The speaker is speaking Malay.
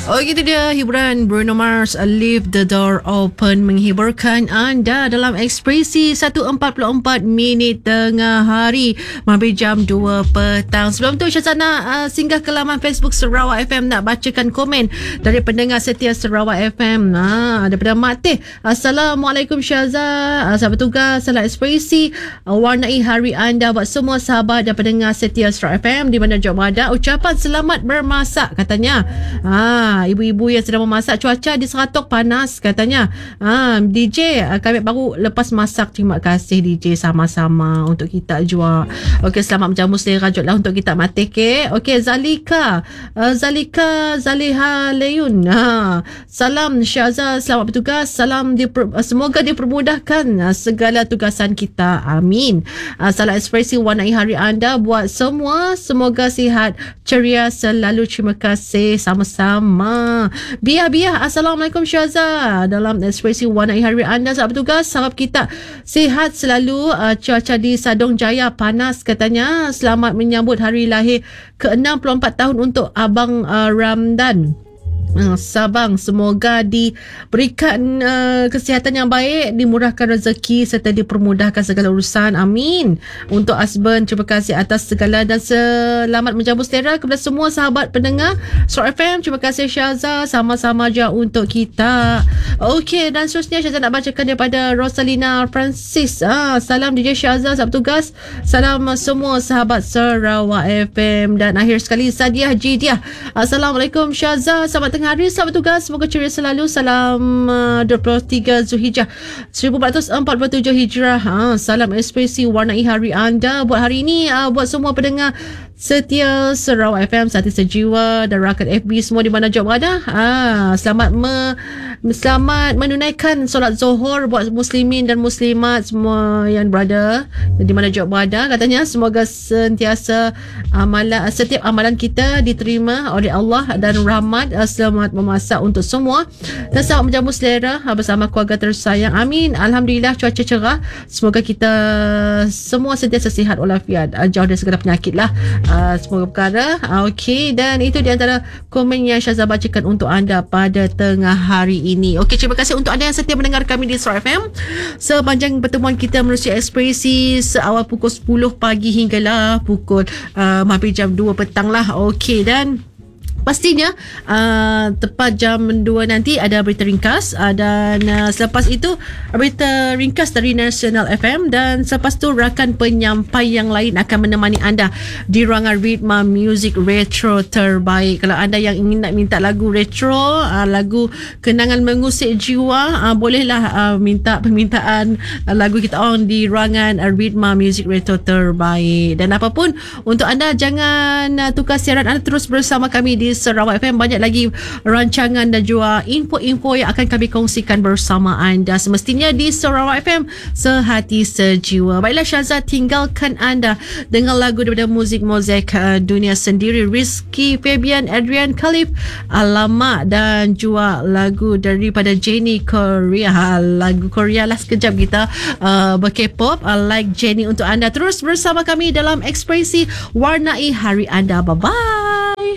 Oh, gitu dia hiburan Bruno Mars, Leave the Door Open, menghiburkan anda dalam Ekspresi 1:44 minit tengah hari sampai jam 2 petang. Sebelum tu Syazana singgah ke laman Facebook Sarawak FM nak bacakan komen dari pendengar setia Sarawak FM. Daripada Mak Teh. Assalamualaikum Syazah, sahabat tugas Salam Ekspresi, warnai hari anda buat semua sahabat dan pendengar setia Sarawak FM di mana Jom ada. Ucapan selamat bermasak katanya. Ibu-ibu yang sedang memasak, cuaca di Seratok panas katanya. DJ kami baru lepas masak. Terima kasih DJ, sama-sama untuk kita juga. Okey, selamat menjamu selera lah untuk kita mati ke. Okey, Zalika Zaliha Leun. Salam Syazah, selamat bertugas. Salam semoga dipermudahkan segala tugasan kita. Amin. Salam Ekspresi warnai hari anda buat semua. Semoga sihat, ceria selalu. Terima kasih, sama-sama. Biah. Assalamualaikum Syazah. Dalam Ekspresi warnai hari anda, sahabat tugas, harap kita sihat selalu. Cuaca di Sadong Jaya panas katanya. Selamat menyambut hari lahir ke-64 tahun untuk Abang Ramdan Sabang. Semoga diberikan kesihatan yang baik, dimurahkan rezeki serta dipermudahkan segala urusan. Amin. Untuk Asben, terima kasih atas segala dan selamat menjamu selera kepada semua sahabat pendengar Sarawak FM. Terima kasih Syazah, sama-sama je untuk kita. Okey, dan seterusnya Syazah nak bacakan daripada Rosalina Francis. Salam DJ Syazah, sahabat tugas. Salam semua sahabat Sarawak FM. Dan akhir sekali Sadiah Jidiah. Assalamualaikum Syazah, selamat tengah hari sahabat tugas, semoga ceria selalu. Salam 23 Zulhijjah 1447 Hijrah. Salam Ekspresi warnai hari anda buat hari ini, buat semua pendengar setia Sarawak FM, Sati Sejiwa dan rakan FB semua di mana jauh berada. Selamat menunaikan solat Zuhur buat muslimin dan muslimat semua yang berada di mana jauh berada. Katanya semoga sentiasa setiap amalan kita diterima oleh Allah dan rahmat. Selamat memasak untuk semua dan selamat menjamu selera bersama keluarga tersayang. Amin. Alhamdulillah, cuaca cerah. Semoga kita semua sentiasa sihat walafiat, jauh dari segala penyakit lah. Semoga perkara. Okey, dan itu di antara komen yang Syazah bacakan untuk anda pada tengah hari ini. Okey, terima kasih untuk anda yang setia mendengar kami di Sarawak FM sepanjang pertemuan kita menerusi Ekspresi seawal pukul 10 pagi hinggalah pukul hampir jam 2 petang lah. Okey, dan pastinya tepat jam 2 nanti ada berita ringkas, dan selepas itu berita ringkas dari National FM, dan selepas tu rakan penyampai yang lain akan menemani anda di ruangan Ritma Music Retro terbaik. Kalau anda yang ingin nak minta lagu retro, lagu kenangan mengusik jiwa, bolehlah minta permintaan lagu kita on di ruangan Ritma Music Retro terbaik. Dan apapun, untuk anda jangan tukar siaran, anda terus bersama kami di Sarawak FM. Banyak lagi rancangan dan juga info-info yang akan kami kongsikan bersama anda, semestinya di Sarawak FM, sehati sejiwa. Baiklah Syazah, tinggalkan anda dengan lagu daripada muzik Mozaik Dunia Sendiri, Rizky Fabian, Adrian Khalif, Alamak, dan juga lagu daripada Jenny Korea. Lagu Korea lah sekejap kita ber-K-pop, like Jenny untuk anda. Terus bersama kami dalam Ekspresi warnai hari anda. Bye-bye.